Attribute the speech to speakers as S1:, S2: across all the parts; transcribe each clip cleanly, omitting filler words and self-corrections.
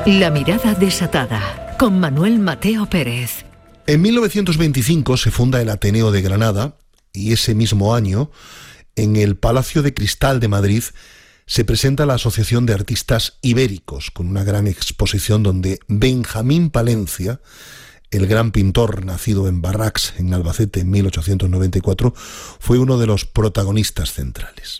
S1: La mirada desatada, con Manuel Mateo Pérez.
S2: En 1925 se funda el Ateneo de Granada y ese mismo año, en el Palacio de Cristal de Madrid, se presenta la Asociación de Artistas Ibéricos, con una gran exposición donde Benjamín Palencia, el gran pintor nacido en Barracs, en Albacete, en 1894, fue uno de los protagonistas centrales.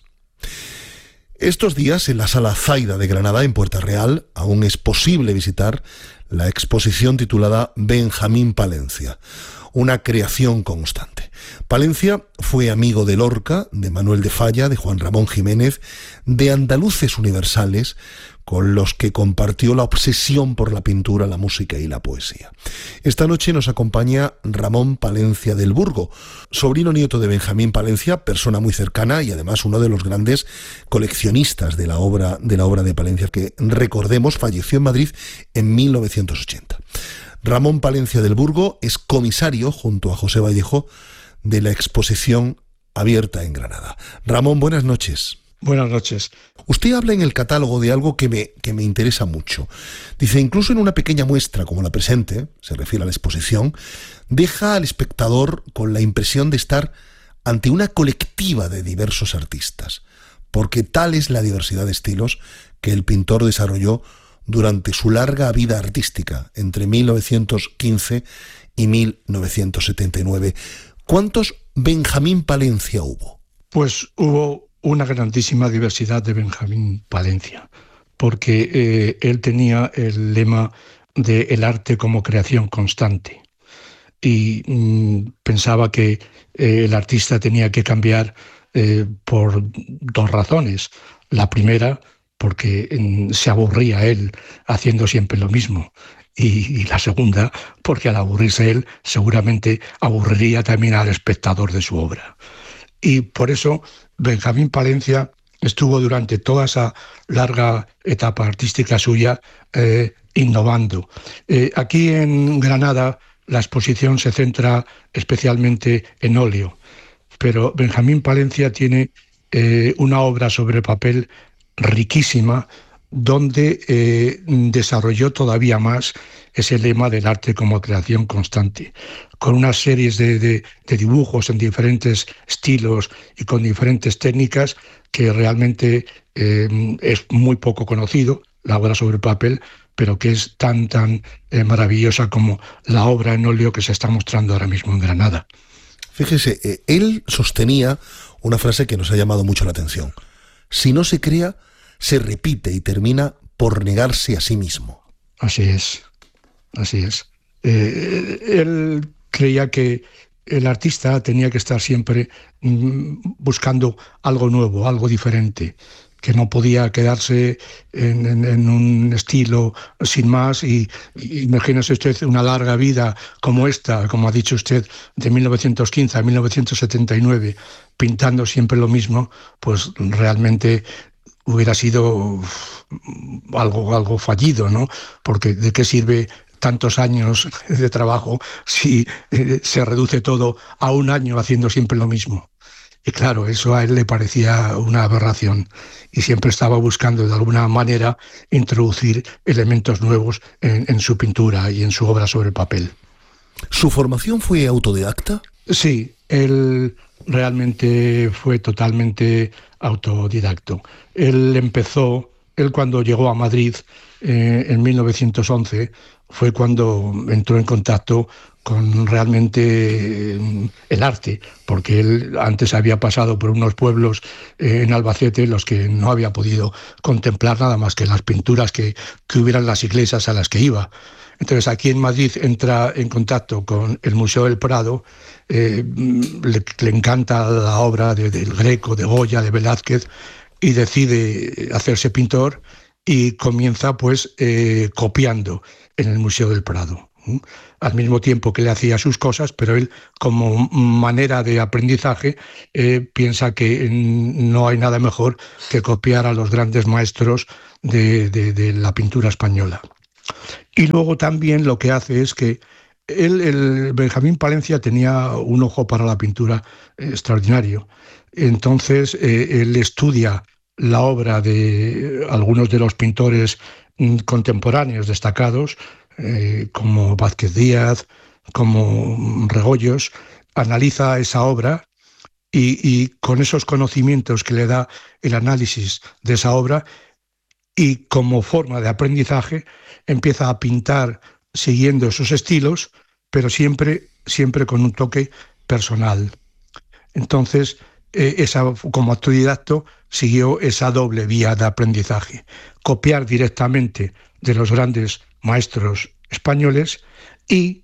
S2: Estos días, en la Sala Zaida de Granada, en Puerta Real, aún es posible visitar la exposición titulada Benjamín Palencia, una creación constante. Palencia fue amigo de Lorca, de Manuel de Falla, de Juan Ramón Jiménez, de andaluces universales con los que compartió la obsesión por la pintura, la música y la poesía. Esta noche nos acompaña Ramón Palencia del Burgo, sobrino nieto de Benjamín Palencia, persona muy cercana y además uno de los grandes coleccionistas de la obra de Palencia, que, recordemos, falleció en Madrid en 1980. Ramón Palencia del Burgo es comisario, junto a José Vallejo, de la exposición abierta en Granada. Ramón, buenas noches.
S3: Buenas noches.
S2: Usted habla en el catálogo de algo que me interesa mucho. Dice, incluso en una pequeña muestra como la presente, se refiere a la exposición, deja al espectador con la impresión de estar ante una colectiva de diversos artistas, porque tal es la diversidad de estilos que el pintor desarrolló durante su larga vida artística, entre 1915 y 1979. ¿Cuántos Benjamín Palencia hubo?
S3: Pues hubo una grandísima diversidad de Benjamín Palencia, porque él tenía el lema de el arte como creación constante y pensaba que el artista tenía que cambiar por dos razones. La primera, porque se aburría él haciendo siempre lo mismo. Y la segunda, porque al aburrirse él, seguramente aburriría también al espectador de su obra. Y por eso Benjamín Palencia estuvo durante toda esa larga etapa artística suya innovando. Aquí en Granada la exposición se centra especialmente en óleo, pero Benjamín Palencia tiene una obra sobre papel riquísima, donde desarrolló todavía más ese lema del arte como creación constante, con unas series de dibujos en diferentes estilos y con diferentes técnicas que realmente es muy poco conocido, la obra sobre papel, pero que es tan maravillosa como la obra en óleo que se está mostrando ahora mismo en Granada.
S2: Fíjese, él sostenía una frase que nos ha llamado mucho la atención. Si no se crea, se repite y termina por negarse a sí mismo.
S3: Así es. Él creía que el artista tenía que estar siempre buscando algo nuevo, algo diferente, que no podía quedarse en un estilo sin más. Y imagínese usted una larga vida como esta, como ha dicho usted, de 1915 a 1979, pintando siempre lo mismo, pues realmente hubiera sido algo fallido, ¿no? Porque ¿de qué sirve tantos años de trabajo si se reduce todo a un año haciendo siempre lo mismo? Y claro, eso a él le parecía una aberración y siempre estaba buscando de alguna manera introducir elementos nuevos en su pintura y en su obra sobre papel.
S2: ¿Su formación fue autodidacta?
S3: Sí, él realmente fue totalmente autodidacto. Él cuando llegó a Madrid en 1911, fue cuando entró en contacto con realmente el arte, porque él antes había pasado por unos pueblos en Albacete los que no había podido contemplar nada más que las pinturas que hubieran las iglesias a las que iba. Entonces aquí en Madrid entra en contacto con el Museo del Prado, le encanta la obra del Greco, de Goya, de Velázquez, y decide hacerse pintor y comienza pues copiando en el Museo del Prado, al mismo tiempo que le hacía sus cosas, pero él, como manera de aprendizaje, piensa que no hay nada mejor que copiar a los grandes maestros de la pintura española. Y luego también lo que hace es que el Benjamín Palencia tenía un ojo para la pintura extraordinario. Entonces él estudia la obra de algunos de los pintores contemporáneos destacados, como Vázquez Díaz, como Regoyos, analiza esa obra y con esos conocimientos que le da el análisis de esa obra y como forma de aprendizaje empieza a pintar siguiendo esos estilos, pero siempre con un toque personal. Entonces, como autodidacto, siguió esa doble vía de aprendizaje. Copiar directamente de los grandes maestros españoles y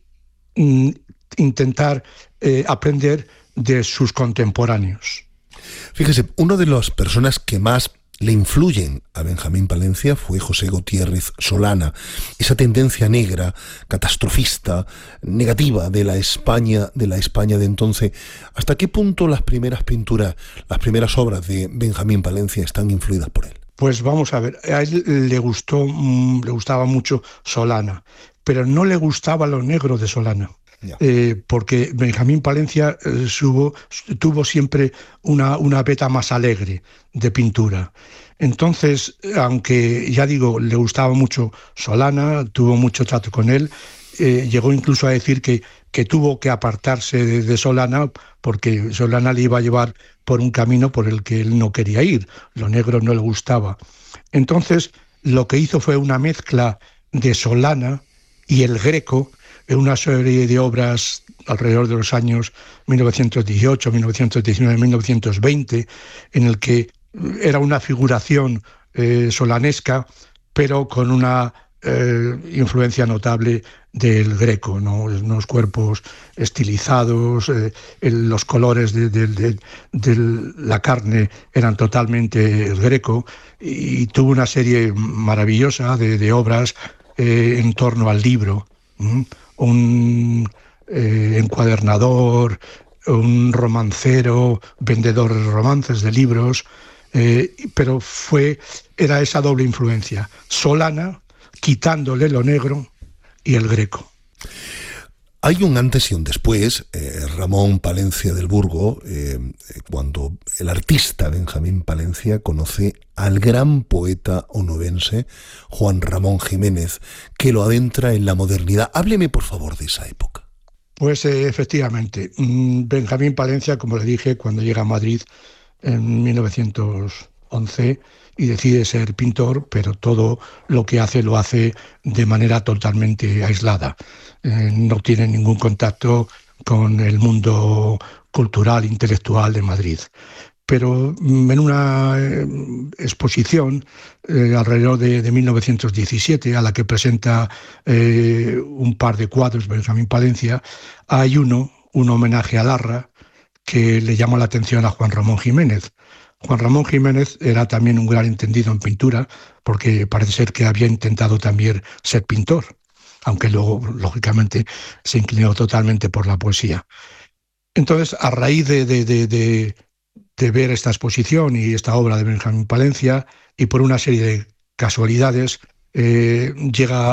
S3: intentar aprender de sus contemporáneos.
S2: Fíjese, una de las personas que más le influyen a Benjamín Palencia fue José Gutiérrez Solana. Esa tendencia negra, catastrofista, negativa de la España de entonces. ¿Hasta qué punto las primeras pinturas, las primeras obras de Benjamín Palencia están influidas por él?
S3: Pues vamos a ver, a él le gustaba mucho Solana, pero no le gustaba lo negro de Solana. Porque Benjamín Palencia tuvo siempre una beta más alegre de pintura. Entonces, aunque ya digo, le gustaba mucho Solana, tuvo mucho trato con él, llegó incluso a decir que tuvo que apartarse de Solana porque Solana le iba a llevar por un camino por el que él no quería ir. Lo negro no le gustaba. Entonces, lo que hizo fue una mezcla de Solana y el Greco, en una serie de obras alrededor de los años 1918, 1919, 1920, en el que era una figuración solanesca, pero con una influencia notable del Greco, ¿no? Unos cuerpos estilizados, los colores de la carne eran totalmente el Greco, y tuvo una serie maravillosa de obras en torno al libro. Un encuadernador, un romancero, vendedor de romances, de libros, pero era esa doble influencia. Solana, quitándole lo negro, y el Greco.
S2: Hay un antes y un después. Ramón Palencia del Burgo, cuando el artista Benjamín Palencia conoce al gran poeta onubense Juan Ramón Jiménez, que lo adentra en la modernidad. Hábleme, por favor, de esa época.
S3: Pues efectivamente, Benjamín Palencia, como le dije, cuando llega a Madrid en 1911 y decide ser pintor, pero todo lo que hace lo hace de manera totalmente aislada. No tiene ningún contacto con el mundo cultural, intelectual de Madrid. Pero en una exposición alrededor de 1917, a la que presenta un par de cuadros Benjamín Palencia, hay un homenaje a Larra que le llama la atención a Juan Ramón Jiménez. Juan Ramón Jiménez era también un gran entendido en pintura, porque parece ser que había intentado también ser pintor, aunque luego, lógicamente, se inclinó totalmente por la poesía. Entonces, a raíz de ver esta exposición y esta obra de Benjamín Palencia, y por una serie de casualidades, llega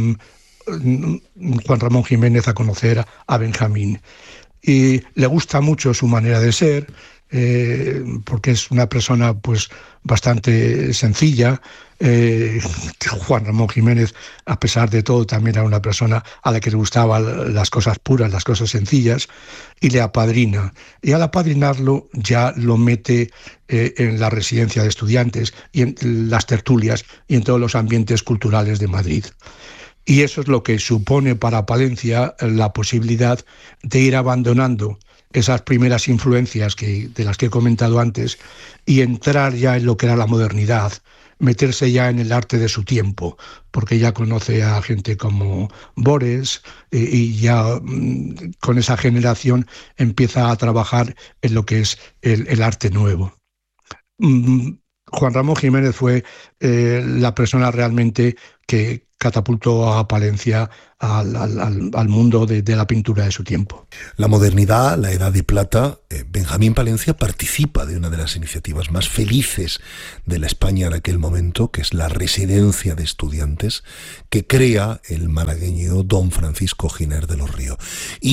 S3: Juan Ramón Jiménez a conocer a Benjamín. Y le gusta mucho su manera de ser, porque es una persona pues bastante sencilla. Juan Ramón Jiménez, a pesar de todo, también era una persona a la que le gustaban las cosas puras, las cosas sencillas, y le apadrina. Y al apadrinarlo ya lo mete en la residencia de estudiantes y en las tertulias y en todos los ambientes culturales de Madrid. Y eso es lo que supone para Palencia la posibilidad de ir abandonando esas primeras influencias de las que he comentado antes y entrar ya en lo que era la modernidad, meterse ya en el arte de su tiempo, porque ya conoce a gente como Borges y ya con esa generación empieza a trabajar en lo que es el arte nuevo. Juan Ramón Jiménez fue la persona realmente que catapultó a Palencia al mundo de la pintura de su tiempo.
S2: La modernidad, la Edad de Plata. Benjamín Palencia participa de una de las iniciativas más felices de la España de aquel momento, que es la Residencia de Estudiantes, que crea el malagueño don Francisco Giner de los Ríos. Y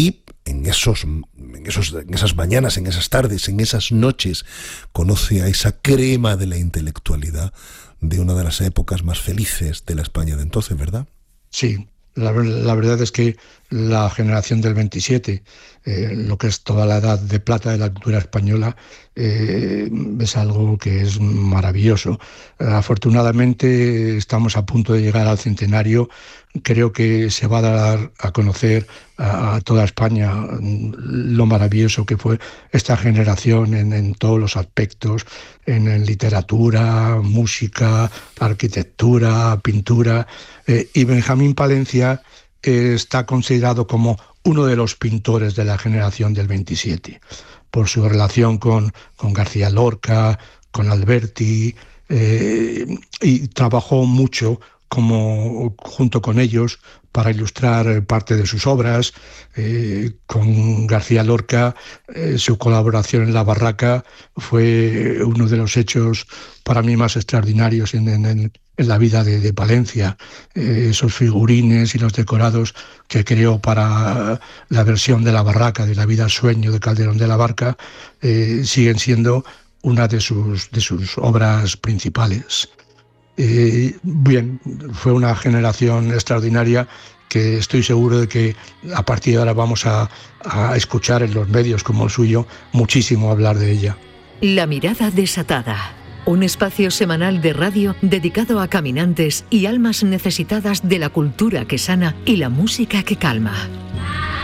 S2: en esas mañanas, en esas tardes, en esas noches, conoce a esa crema de la intelectualidad de una de las épocas más felices de la España de entonces, ¿verdad?
S3: Sí, la verdad es que la generación del 27, lo que es toda la edad de plata de la cultura española, es algo que es maravilloso. Afortunadamente estamos a punto de llegar al centenario. Creo que se va a dar a conocer a toda España lo maravilloso que fue esta generación en todos los aspectos, en literatura, música, arquitectura, pintura. Y Benjamín Palencia está considerado como uno de los pintores de la generación del 27, por su relación con García Lorca, con Alberti, y trabajó mucho junto con ellos para ilustrar parte de sus obras. Con García Lorca, su colaboración en La Barraca fue uno de los hechos para mí más extraordinarios en la vida de Palencia. Esos figurines y los decorados que creó para la versión de La Barraca, de La vida sueño de Calderón de la Barca, siguen siendo una de sus obras principales. Bien, fue una generación extraordinaria que estoy seguro de que a partir de ahora vamos a escuchar en los medios como el suyo muchísimo hablar de ella.
S1: La mirada desatada. Un espacio semanal de radio dedicado a caminantes y almas necesitadas de la cultura que sana y la música que calma.